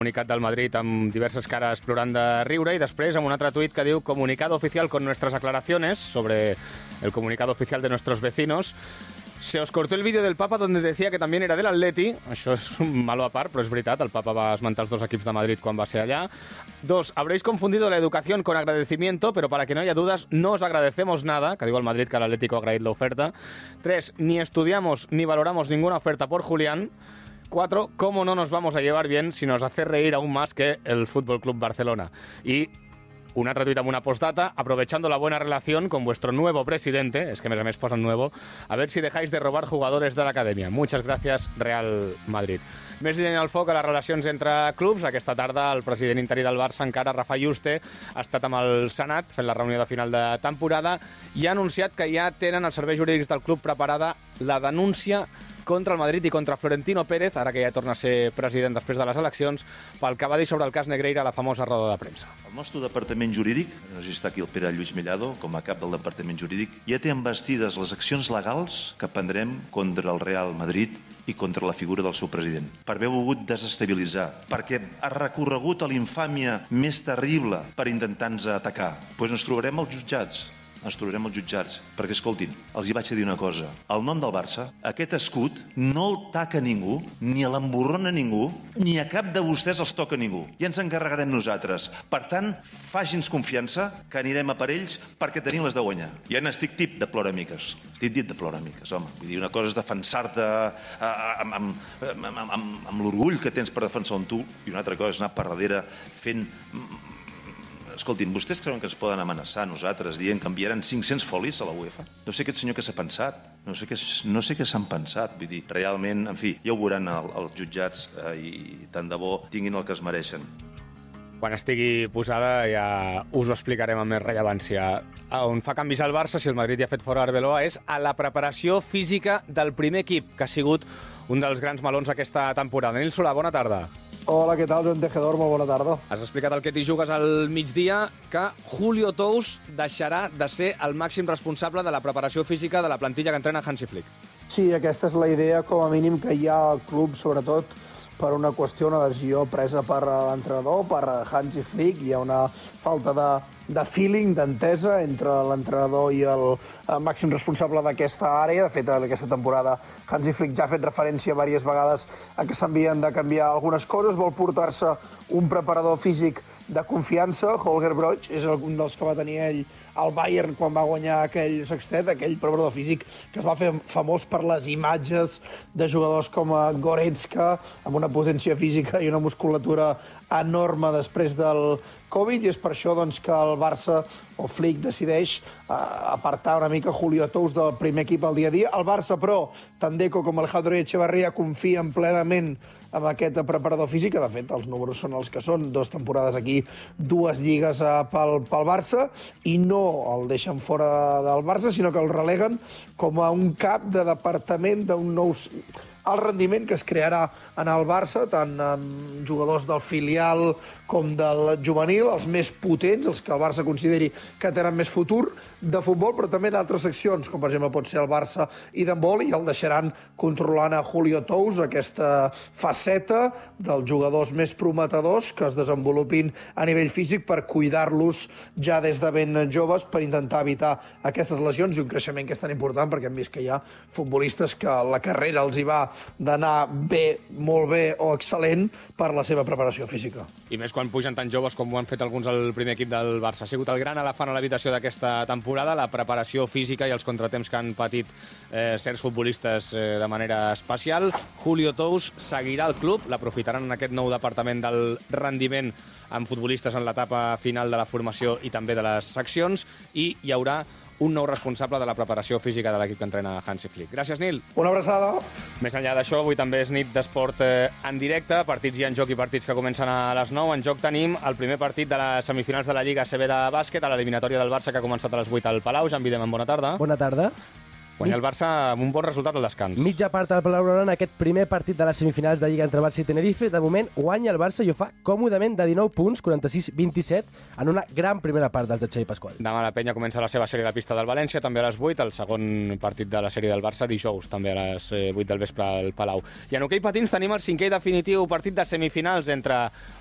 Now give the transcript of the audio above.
Comunicat del Madrid amb diverses cares plorant de riure, y después amb un altre tuit que diu comunicado oficial con nuestras aclaraciones sobre el comunicado oficial de nuestros vecinos. Se os cortó el vídeo del Papa donde decía que también era del Atleti. Això és un malo a part, però és veritat. El Papa va esmentar els dos equips de Madrid quan va ser allà. 2. Habréis confundido la educación con agradecimiento, pero para que no haya dudas, no os agradecemos nada, que diu el Madrid que l'Atlético ha agraït l'oferta. 3. Ni estudiamos ni valoramos ninguna oferta por Julián. 4. ¿Cómo no nos vamos a llevar bien si nos hace reír aún más que el Fútbol Club Barcelona? Y un altre tuit amb una postdata, aprovechando la buena relación con vuestro nuevo presidente, es que a més posen nuevo, a ver si dejáis de robar jugadores de la academia. Muchas gracias, Real Madrid. Més llenya al foc a les relacions entre clubs. Aquesta tarda el president interí del Barça, encara, Rafa Yuste, ha estat amb el Senat fent la reunió de final de temporada i ha anunciat que ja tenen els serveis jurídics del club preparada la denúncia contra el Madrid i contra Florentino Pérez, ara que ja torna a ser president després de les eleccions, pel que va dir sobre el cas Negreira a la famosa roda de premsa. El nostre departament jurídic, no sé si està aquí el Pere Lluís Mellado, com a cap del departament jurídic, ja té embestides les accions legals que prendrem contra el Real Madrid i contra la figura del seu president, per haver volgut desestabilitzar, perquè ha recorregut a l'infàmia més terrible per intentar-nos atacar. Doncs ens trobarem als jutjats. Perquè, escoltin, els hi vaig a dir una cosa. El nom del Barça, aquest escut, no el taca ningú, ni l'emborrona ningú, ni a cap de vostès els toca ningú. Ja ens encarregarem nosaltres. Per tant, faci'ns confiança que anirem a per ells perquè tenim les de guanyar. Ja n'estic tip de ploramiques. Estic dit de ploramiques, home. Vull dir, una cosa és defensar-te amb l'orgull que tens per defensar un tu i una altra cosa és anar per darrere fent... Escoltin, vostès creuen que ens poden amenaçar a nosaltres dient que enviaran 500 folis a la UEFA? No sé aquest senyor què s'ha pensat. No sé què s'han pensat. Vull dir, realment, en fi, ja ho veuran els jutjats i tant de bo tinguin el que es mereixen. Quan estigui posada ja us ho explicarem amb més rellevància. On fa canvis al Barça, si el Madrid ja ha fet fora Arbeloa, és a la preparació física del primer equip, que ha sigut un dels grans melons aquesta temporada. Nil Solà, bona tarda. Hola, què tal, Joan Tejedor? Molt bona tarda. Has explicat el que t'hi jugues al migdia, que Julio Tous deixarà de ser el màxim responsable de la preparació física de la plantilla que entrena Hansi Flick. Sí, aquesta és la idea, com a mínim, que hi ha al club, sobretot per una qüestió, una decisió presa per l'entrenador, per Hansi Flick. Hi ha una falta de feeling, d'entesa entre l'entrenador i el màxim responsable d'aquesta àrea. De fet, en aquesta temporada Hansi Flick ja ha fet referència diverses vegades a que s'havien de canviar algunes coses. Vol portar-se un preparador físic de confiança. Holger Broich és un dels que va tenir ell al Bayern quan va guanyar aquell sextet, aquell preparador físic que es va fer famós per les imatges de jugadors com Goretzka, amb una potència física i una musculatura enorme després del Covid, i és per això doncs, que el Barça o Flick decideix apartar una mica Julio Tous del primer equip al dia a dia. El Barça, però, tant Deco com Alejandro Echeverría confien plenament amb aquest preparador físic, que de fet els números són els que són, 2 temporades aquí, 2 lligues pel Barça, i no el deixen fora del Barça, sinó que el releguen com a un cap de departament d'un nou el rendiment que es crearà en el Barça, tant amb jugadors del filial com del juvenil, els més potents, els que el Barça consideri que tenen més futur de futbol, però també d'altres seccions, com per exemple pot ser el Barça i d'handbol, i el deixaran controlant a Julio Tous, aquesta faceta dels jugadors més prometedors que es desenvolupin a nivell físic per cuidar-los ja des de ben joves, per intentar evitar aquestes lesions i un creixement que és tan important, perquè hem vist que hi ha futbolistes que la carrera els hi va d'anar bé, molt bé o excel·lent per la seva preparació física. I més quan pugen tan joves com ho han fet alguns al primer equip del Barça. Ha sigut el gran elefant a l'habitació d'aquesta temporada, la preparació física i els contratemps que han patit certs futbolistes de manera especial. Julio Tous seguirà al club, l'aprofitaran en aquest nou departament del rendiment amb futbolistes en l'etapa final de la formació i també de les seccions, i hi haurà un nou responsable de la preparació física de l'equip que entrena Hansi Flick. Gràcies, Nil. Una abraçada. Més enllà d'això, avui també és nit d'esport en directe, partits hi ha en joc i partits que comencen a les 9. En joc tenim el primer partit de les semifinals de la Lliga ACB de bàsquet, a l'eliminatòria del Barça, que ha començat a les 8 al Palau. Jan Videm, bona tarda. Bona tarda. Guanya el Barça amb un bon resultat al descans. Mitja part al Palau Blaugrana, aquest primer partit de les semifinals de Lliga entre Barça i Tenerife. De moment guanya el Barça i ho fa còmodament de 19 punts, 46-27, en una gran primera part dels de Xavi Pasqual. Demà la Penya comença la seva sèrie de pista del València, també a les 8, el segon partit de la sèrie del Barça, dijous, també a les 8 del vespre al Palau. I en hoquei patins tenim el cinquè i definitiu partit de semifinals entre